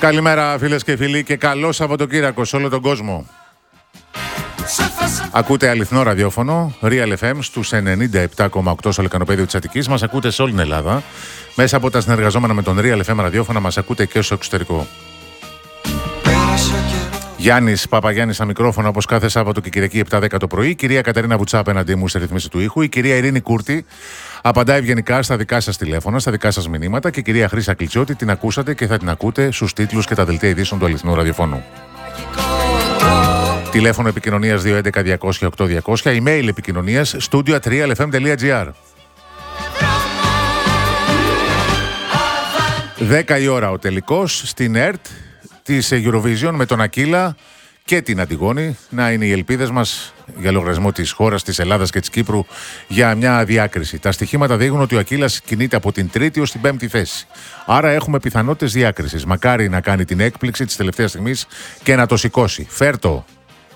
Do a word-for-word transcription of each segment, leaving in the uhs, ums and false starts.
Καλημέρα φίλες και φίλοι και καλό Σαββατοκύριακο σε όλο τον κόσμο. Ακούτε αληθινό ραδιόφωνο, Real εφ εμ στους ενενήντα επτά κόμμα οκτώ στο λεκανοπέδιο της Αττικής. Μας ακούτε σε όλη την Ελλάδα. Μέσα από τα συνεργαζόμενα με τον Real εφ εμ ραδιόφωνα μας ακούτε και στο εξωτερικό. Γιάννης Παπαγιάννης στα μικρόφωνα όπως κάθε Σάββατο και Κυριακή επτά δέκα το πρωί. Η κυρία Κατερίνα Βουτσά απέναντί μου σε ρυθμίση του ήχου. Η κυρία Ειρήνη Κούρτη απαντάει ευγενικά στα δικά σας τηλέφωνα, στα δικά σας μηνύματα. Και η κυρία Χρύσα Κλιτσιώτη την ακούσατε και θα την ακούτε στους τίτλους και τα δελτία ειδήσεων του αληθινού ραδιοφώνου. Τηλέφωνο επικοινωνίας δύο έντεκα διακόσια οκτώ διακόσια, email επικοινωνίας studio at real f m dot g r. δέκα η ώρα ο τελικός στην ΕΡΤ της Eurovision με τον Ακύλα και την Αντιγόνη. Να είναι οι ελπίδες μας για λογαριασμό της χώρας, της Ελλάδας και της Κύπρου για μια διάκριση. Τα στοιχήματα δείχνουν ότι ο Ακύλας κινείται από την τρίτη ως την πέμπτη θέση. Άρα έχουμε πιθανότητες διάκρισης. Μακάρι να κάνει την έκπληξη της τελευταίας στιγμής και να το σηκώσει. Φέρτο.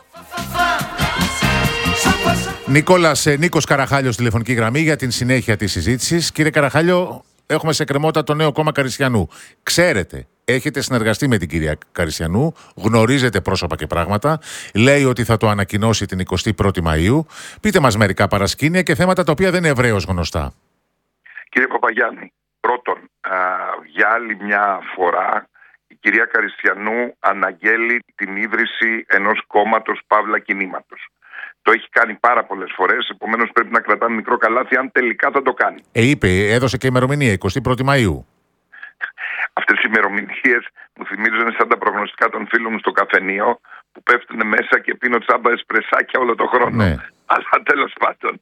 Νικόλας, Νίκος Καραχάλιος, τηλεφωνική γραμμή για την συνέχεια της συζήτησης. Κύριε Καραχάλιο, έχουμε σε κρεμότητα το νέο κόμμα Καριστιανού. Ξέρετε, έχετε συνεργαστεί με την κυρία Καριστιανού, γνωρίζετε πρόσωπα και πράγματα. Λέει ότι θα το ανακοινώσει την εικοστή πρώτη Μαΐου. Πείτε μας μερικά παρασκήνια και θέματα τα οποία δεν είναι ευρέως γνωστά. Κύριε Παπαγιάννη, πρώτον, α, για άλλη μια φορά η κυρία Καριστιανού αναγγέλει την ίδρυση ενός κόμματος παύλα κινήματος. Το έχει κάνει πάρα πολλές φορές, επομένως πρέπει να κρατάμε μικρό καλάθι αν τελικά θα το κάνει. Ε, είπε, έδωσε και ημερομηνία, εικοστή πρώτη Μαΐου. Αυτές οι ημερομηνίες μου θυμίζουν σαν τα προγνωστικά των φίλων μου στο καφενείο που πέφτουν μέσα και πίνω τσάμπα εσπρεσάκια όλο το χρόνο. Ναι. Αλλά τέλος πάντων.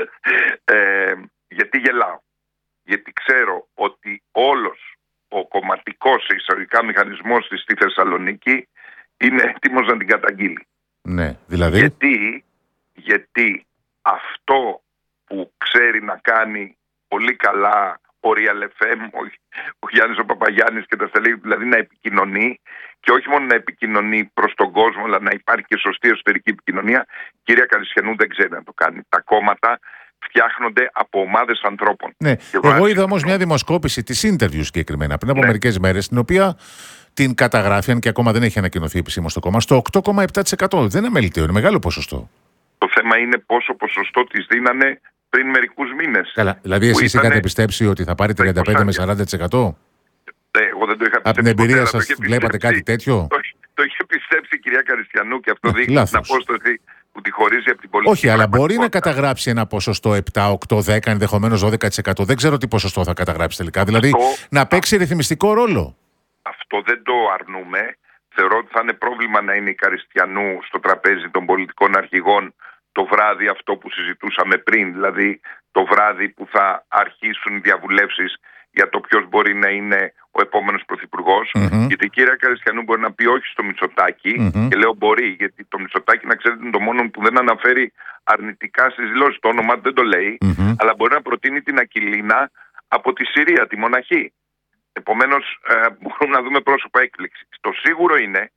Ε, γιατί γελάω. Γιατί ξέρω ότι όλος ο κομματικός εισαγωγικά μηχανισμός της στη Θεσσαλονίκη είναι έτοιμος να την καταγγείλει. Ναι, δηλαδή. Γιατί, γιατί αυτό που ξέρει να κάνει πολύ καλά ο Real εφ εμ, ο, ο Γιάννης ο Παπαγιάννης και τα στελέχη, δηλαδή να επικοινωνεί και όχι μόνο να επικοινωνεί προς τον κόσμο, αλλά να υπάρχει και σωστή εσωτερική επικοινωνία. Η κυρία Καριστιανού δεν ξέρει να το κάνει. Τα κόμματα φτιάχνονται από ομάδες ανθρώπων. Ναι. Εγώ είδα όμως μια δημοσκόπηση της interview συγκεκριμένα πριν από ναι. μερικές μέρες, την οποία την καταγράφει, αν και ακόμα δεν έχει ανακοινωθεί επισήμως το κόμμα, στο οκτώ κόμμα επτά τοις εκατό. Δεν είναι αμεληταίο, είναι μεγάλο ποσοστό. Το θέμα είναι πόσο ποσοστό της δίνανε πριν μερικούς μήνες. Καλά, δηλαδή εσείς είχατε πιστέψει ότι θα πάρει τριάντα πέντε με σαράντα τοις εκατό. Ναι, εγώ δεν το είχα πιστέψει. Από την εμπειρία σας βλέπατε κάτι τέτοιο? Το, το είχε πιστέψει η κυρία Καριστιανού και αυτό δείχνει την απόσταση που τη χωρίζει από την πολιτική. Όχι, αλλά μπορεί να καταγράψει ένα ποσοστό επτά, οκτώ, δέκα, ενδεχομένως δώδεκα τοις εκατό. Δεν ξέρω τι ποσοστό θα καταγράψει τελικά. Δηλαδή αυτό, να παίξει ρυθμιστικό ρόλο. Αυτό δεν το αρνούμε. Θεωρώ ότι θα είναι πρόβλημα να είναι η Καριστιανού στο τραπέζι των πολιτικών αρχηγών το βράδυ αυτό που συζητούσαμε πριν, δηλαδή το βράδυ που θα αρχίσουν οι διαβουλεύσεις για το ποιος μπορεί να είναι ο επόμενος πρωθυπουργός. Mm-hmm. Γιατί η κυρία Καριστιανού μπορεί να πει όχι στο Μητσοτάκη, mm-hmm. και λέω μπορεί, γιατί το Μητσοτάκη, να ξέρετε, είναι το μόνο που δεν αναφέρει αρνητικά στις δηλώσεις. Το όνομα δεν το λέει, mm-hmm. αλλά μπορεί να προτείνει την Ακυλίνα από τη Συρία, τη μοναχή. Επομένως, ε, μπορούμε να δούμε πρόσωπα έκπληξη. Το σίγουρο είναι